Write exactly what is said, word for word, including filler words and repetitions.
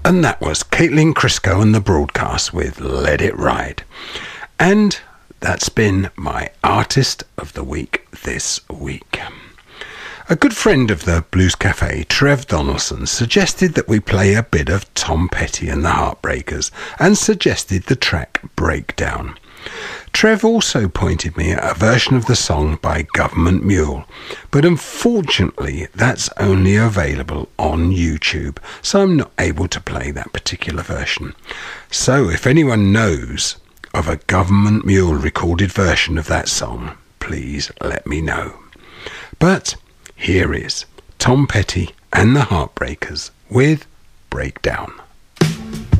And that was Caitlin Crisco and the Broadcast with Let It Ride. And that's been my Artist of the Week this week. A good friend of the Blues Cafe, Trev Donaldson, suggested that we play a bit of Tom Petty and the Heartbreakers and suggested the track Breakdown. Trev also pointed me at a version of the song by Government Mule, but unfortunately that's only available on YouTube, so I'm not able to play that particular version. So if anyone knows of a Government Mule recorded version of that song, please let me know. But here is Tom Petty and the Heartbreakers with Breakdown.